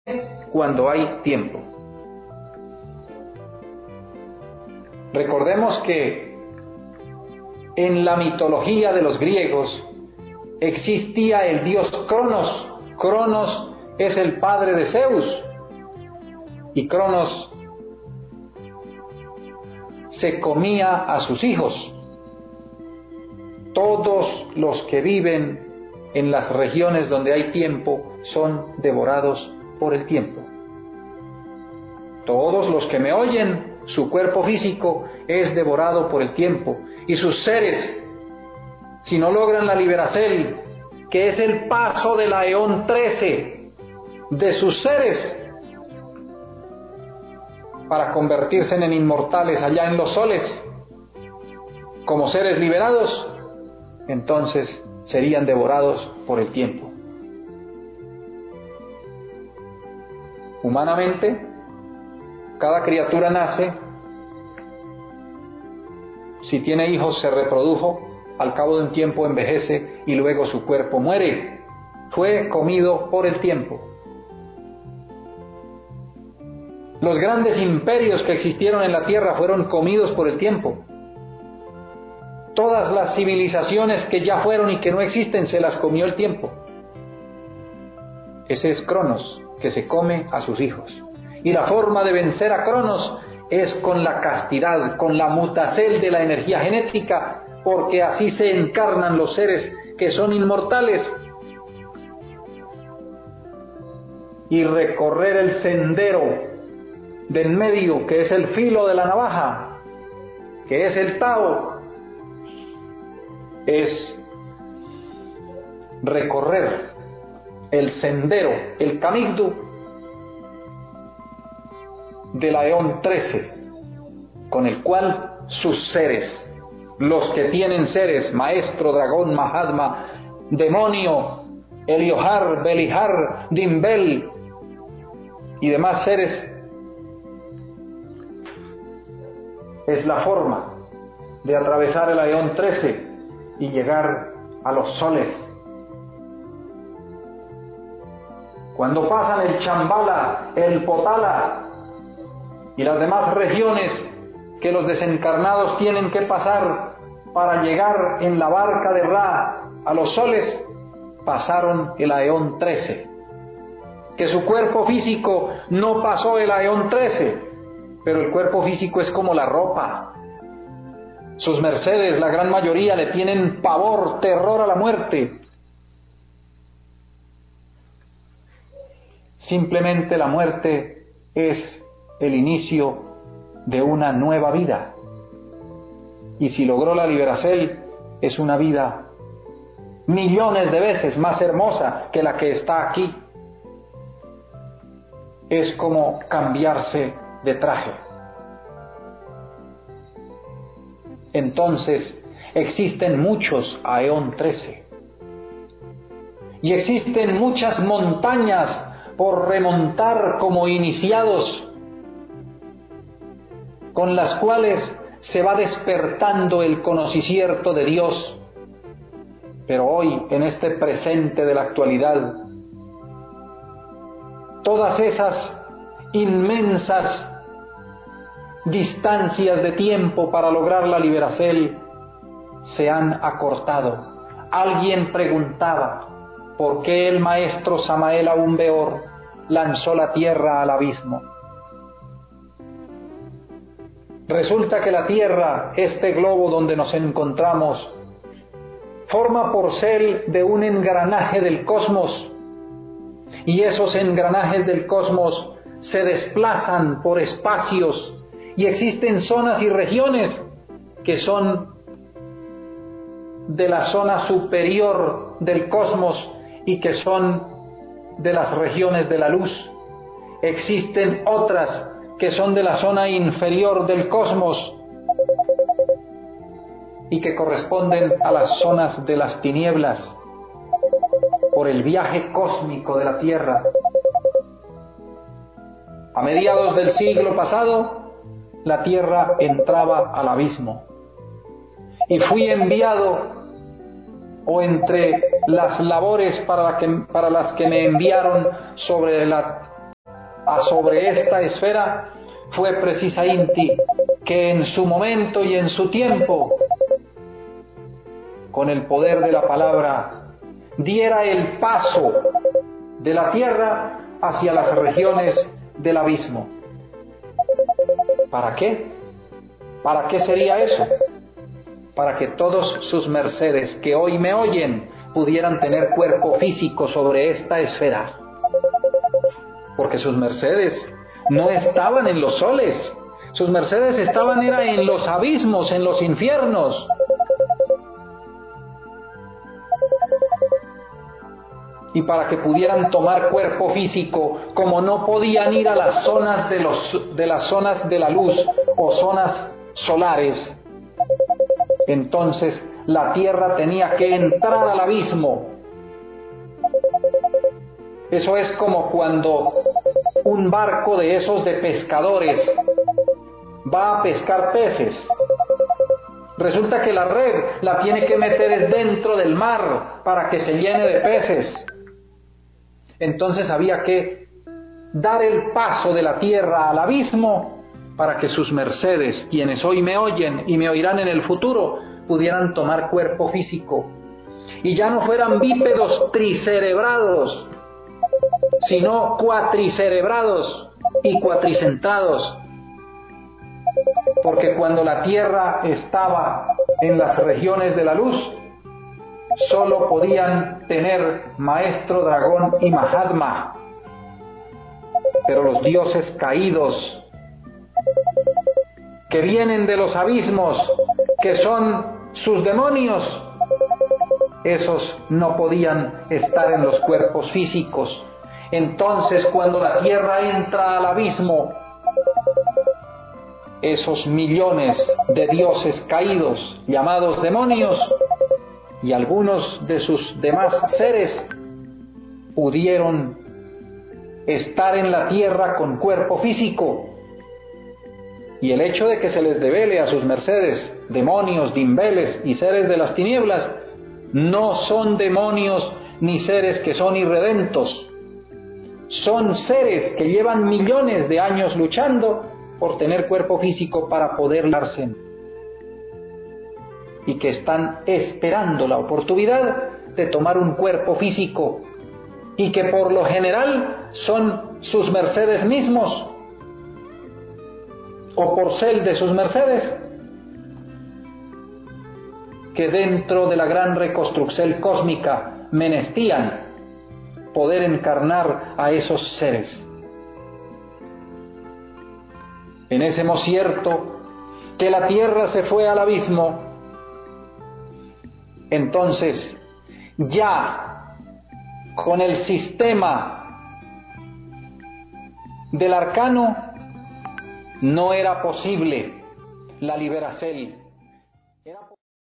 cuando hay tiempo. Recordemos que en la mitología de los griegos existía el dios Cronos. Cronos es el padre de Zeus, y Cronos se comía a sus hijos. Todos los que viven en las regiones donde hay tiempo son devorados por el tiempo. Todos los que me oyen, su cuerpo físico es devorado por el tiempo, y sus seres, si no logran la liberación, que es el paso del Aeón 13 de sus seres para convertirse en inmortales allá en los soles, como seres liberados, entonces serían devorados por el tiempo. Humanamente, cada criatura nace, si tiene hijos se reprodujo, al cabo de un tiempo envejece y luego su cuerpo muere. Fue comido por el tiempo. Los grandes imperios que existieron en la tierra fueron comidos por el tiempo. Todas las civilizaciones que ya fueron y que no existen se las comió el tiempo. Ese es Cronos, que se come a sus hijos. Y la forma de vencer a Cronos es con la castidad, con la mutacel de la energía genética, porque así se encarnan los seres que son inmortales. Y recorrer el sendero del medio, que es el filo de la navaja, que es el Tao, es recorrer el sendero, el Kamigdu del Aeón 13, con el cual sus seres, los que tienen seres, maestro, dragón, Mahatma, demonio, Eliohar, Belihar, Dimbel y demás seres, es la forma de atravesar el Aeón 13 y llegar a los soles. Cuando pasan el Chambala, el Potala y las demás regiones que los desencarnados tienen que pasar para llegar en la barca de Ra a los soles, pasaron el Aeón 13. Que su cuerpo físico no pasó el Aeón 13, pero el cuerpo físico es como la ropa. Sus mercedes, la gran mayoría, le tienen pavor, terror a la muerte. Simplemente la muerte es el inicio de una nueva vida. Y si logró la liberación, es una vida millones de veces más hermosa que la que está aquí. Es como cambiarse de traje. Entonces, existen muchos Aeón 13. Y existen muchas montañas por remontar como iniciados, con las cuales se va despertando el conocimiento de Dios. Pero hoy, en este presente de la actualidad, todas esas inmensas distancias de tiempo para lograr la liberación se han acortado. Alguien preguntaba por qué el maestro Samael Aun Weor lanzó la tierra al abismo. Resulta que la tierra, este globo donde nos encontramos, forma porcel de un engranaje del cosmos, y esos engranajes del cosmos se desplazan por espacios, y existen zonas y regiones que son de la zona superior del cosmos y que son de las regiones de la luz. Existen otras que son de la zona inferior del cosmos y que corresponden a las zonas de las tinieblas por el viaje cósmico de la Tierra. A mediados del siglo pasado, la Tierra entraba al abismo y fui enviado, o entre las labores para las que me enviaron sobre la a sobre esta esfera fue precisa Inti, que en su momento y en su tiempo, con el poder de la palabra, diera el paso de la tierra hacia las regiones del abismo. ¿Para qué? ¿Para qué sería eso? Para que todos sus mercedes que hoy me oyen pudieran tener cuerpo físico sobre esta esfera. Porque sus mercedes no estaban en los soles, sus mercedes estaban en los abismos, en los infiernos. Y para que pudieran tomar cuerpo físico, como no podían ir a las zonas de las zonas de la luz o zonas solares, entonces la tierra tenía que entrar al abismo. Eso es como cuando un barco de esos de pescadores va a pescar peces. Resulta que la red la tiene que meter dentro del mar para que se llene de peces. Entonces había que dar el paso de la tierra al abismo para que sus mercedes, quienes hoy me oyen y me oirán en el futuro, pudieran tomar cuerpo físico y ya no fueran bípedos tricerebrados, sino cuatricerebrados y cuatricentrados. Porque cuando la tierra estaba en las regiones de la luz, solo podían tener maestro dragón y Mahatma. Pero los dioses caídos, que vienen de los abismos, que son sus demonios, esos no podían estar en los cuerpos físicos. Entonces, cuando la tierra entra al abismo, esos millones de dioses caídos, llamados demonios, y algunos de sus demás seres, pudieron estar en la tierra con cuerpo físico. Y el hecho de que se les devele a sus mercedes demonios, dimbeles y seres de las tinieblas, no son demonios ni seres que son irredentos. Son seres que llevan millones de años luchando por tener cuerpo físico para poder darse, y que están esperando la oportunidad de tomar un cuerpo físico, y que por lo general son sus mercedes mismos, o porcel de sus mercedes, que dentro de la gran reconstrucción cósmica menestían poder encarnar a esos seres. En ese cierto que la tierra se fue al abismo, entonces ya con el sistema del arcano no era posible la liberación